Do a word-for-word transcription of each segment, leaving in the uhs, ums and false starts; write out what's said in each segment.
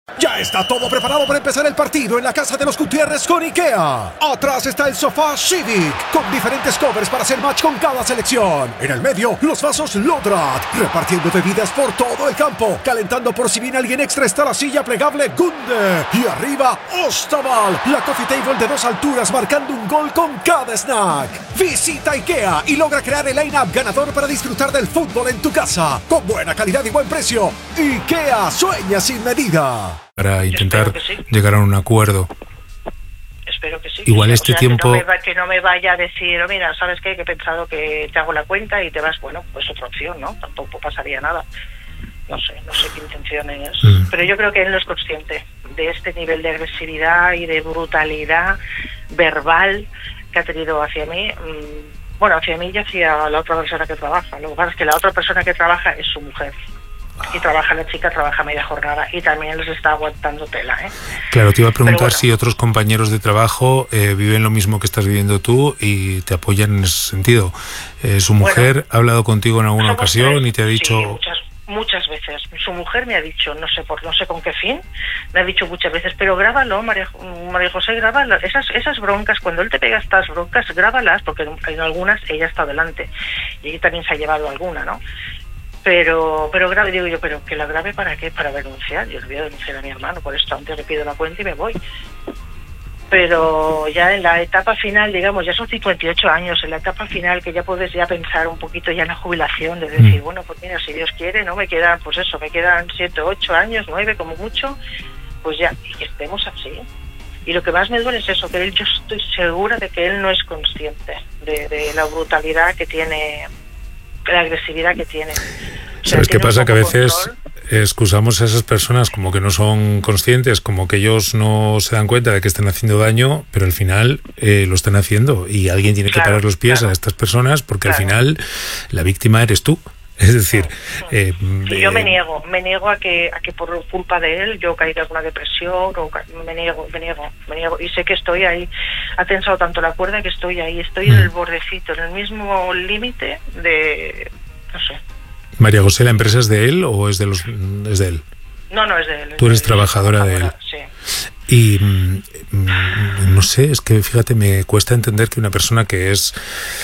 Ya está todo preparado para empezar el partido en la casa de los Gutiérrez con IKEA. Atrás está el sofá Civic, con diferentes covers para hacer match con cada selección. En el medio, los vasos Lodrat, repartiendo bebidas por todo el campo. Calentando por si viene alguien extra está la silla plegable Gunde. Y arriba, Ostaval, la coffee table de dos alturas marcando un gol con cada snack. Visita IKEA y logra crear el line-up ganador para disfrutar del fútbol en tu casa. Con buena calidad y buen precio. IKEA sueña sin medida. Para intentar sí. llegar a un acuerdo. Espero que sí. Igual este o sea, tiempo... Que no, me, que no me vaya a decir, oh, mira, ¿sabes qué? Que he pensado que te hago la cuenta y te vas. Bueno, pues otra opción, ¿no? Tampoco pasaría nada. No sé, no sé qué intenciones. Mm. Pero yo creo que él no es consciente de este nivel de agresividad y de brutalidad verbal que ha tenido hacia mí. Bueno, hacia mí y hacia la otra persona que trabaja. Lo que pasa es que la otra persona que trabaja es su mujer. Y trabaja la chica, trabaja media jornada y también les está aguantando tela, ¿eh? Claro, te iba a preguntar bueno. si otros compañeros de trabajo eh, viven lo mismo que estás viviendo tú y te apoyan en ese sentido. Eh, ¿Su mujer bueno, ha hablado contigo en alguna ocasión tres, y te ha dicho...? Sí, muchas, muchas veces. Su mujer me ha dicho, no sé por no sé con qué fin, me ha dicho muchas veces, pero grábalo, María, María José, grábalo. Esas, esas broncas, cuando él te pega estas broncas, grábalas, porque en, en algunas ella está delante y ella también se ha llevado alguna, ¿no? Pero, pero grave, digo yo, pero que la grave ¿para qué? Para denunciar. Yo le voy a denunciar a mi hermano, por esto antes le pido la cuenta y me voy. Pero ya en la etapa final, digamos, ya son cincuenta y ocho años, en la etapa final que ya puedes ya pensar un poquito ya en la jubilación, de decir, mm. bueno, pues mira, si Dios quiere, ¿no? Me quedan, pues eso, me quedan siete, ocho años, nueve como mucho, pues ya, y que estemos así. Y lo que más me duele es eso, que él, yo estoy segura de que él no es consciente de, de la brutalidad que tiene, la agresividad que tiene. O sea, ¿sabes qué pasa? Que a veces control. excusamos a esas personas como que no son conscientes, como que ellos no se dan cuenta de que están haciendo daño, pero al final eh, lo están haciendo y alguien tiene claro, que parar los pies claro. a estas personas porque claro. al final la víctima eres tú. Es decir, eh, sí, yo me niego, me niego a que a que por culpa de él yo caiga en una depresión o me niego, me niego, me niego y sé que estoy ahí, ha tensado tanto la cuerda que estoy ahí, estoy mm. en el bordecito, en el mismo límite de, no sé. María José, ¿la empresa es de él o es de los es de él? No, no es de él. Tú eres trabajadora de él. Sí. Y mm, no sé, es que fíjate, me cuesta entender que una persona que es,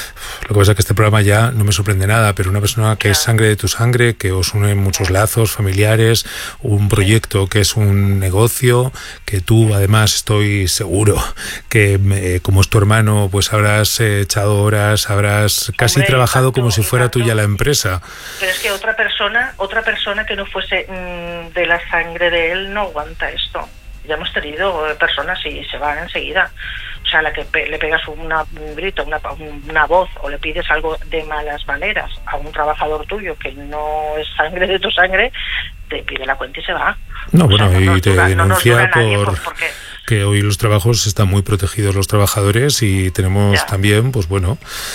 lo que pasa es que este programa ya no me sorprende nada, pero una persona que claro. es sangre de tu sangre, que os une muchos lazos familiares, un proyecto que es un negocio, que tú además estoy seguro que eh, como es tu hermano, pues habrás eh, echado horas, habrás casi Hombre, trabajado tanto, como si fuera tuya la empresa. Pero es que otra persona, otra persona que no fuese mmm, de la sangre de él no aguanta esto. Ya hemos tenido personas y se van enseguida. O sea, a la que pe le pegas una, un grito, una, una voz o le pides algo de malas maneras a un trabajador tuyo que no es sangre de tu sangre, te pide la cuenta y se va. No, bueno, o sea, no, y te dura, denuncia no por, por, por que hoy los trabajos están muy protegidos los trabajadores y tenemos ya. también, pues bueno,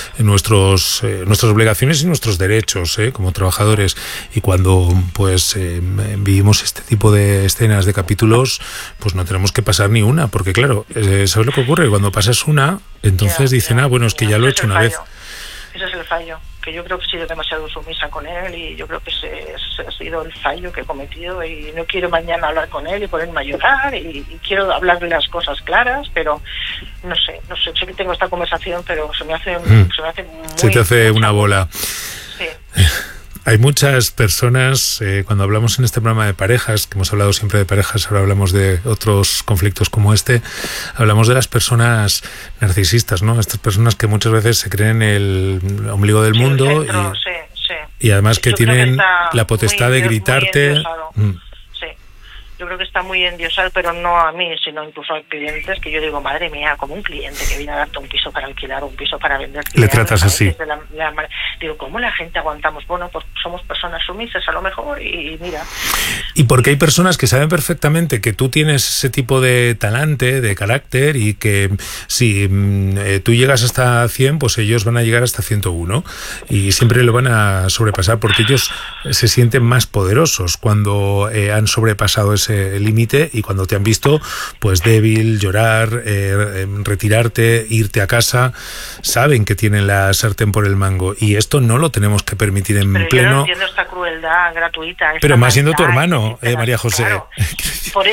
nuestros eh, nuestras obligaciones y nuestros derechos eh, como trabajadores. Y cuando pues eh, vivimos este tipo de escenas, de capítulos, pues no tenemos que pasar ni una, porque claro, eh, ¿sabes lo que ocurre? Cuando pasas una, entonces ya, dicen, ya, ah, bueno, es que ya, ya lo he hecho una vez. Ese es el fallo, que yo creo que he sido demasiado sumisa con él y yo creo que ese, ese ha sido el fallo que he cometido y no quiero mañana hablar con él y ponerme a llorar y, y quiero hablarle las cosas claras, pero no sé, no sé, sé que tengo esta conversación, pero se me hace, mm. se me hace muy... Se te hace una bola. Sí. Hay muchas personas, eh, cuando hablamos en este programa de parejas, que hemos hablado siempre de parejas, ahora hablamos de otros conflictos como este, hablamos de las personas narcisistas, ¿no? Estas personas que muchas veces se creen el ombligo del sí, mundo el centro, y, sí, sí. y además que Yo tienen que la potestad muy, de gritarte. Yo creo que está muy endiosado, pero no a mí, sino incluso a clientes, que yo digo, madre mía, como un cliente que viene a darte un piso para alquilar, un piso para vender. Le tratas así. La, la, digo, ¿cómo la gente aguantamos? Bueno, pues somos personas sumisas a lo mejor y, y mira. Y porque hay personas que saben perfectamente que tú tienes ese tipo de talante, de carácter, y que si eh, tú llegas hasta cien, pues ellos van a llegar hasta ciento uno y siempre lo van a sobrepasar porque ellos se sienten más poderosos cuando eh, han sobrepasado ese límite y cuando te han visto pues débil, llorar, eh, retirarte, irte a casa, saben que tienen la sartén por el mango y esto no lo tenemos que permitir en pero pleno. Yo no entiendo esta crueldad gratuita. Esta pero más siendo tu maldad, hermano, eh, María José. Claro. Por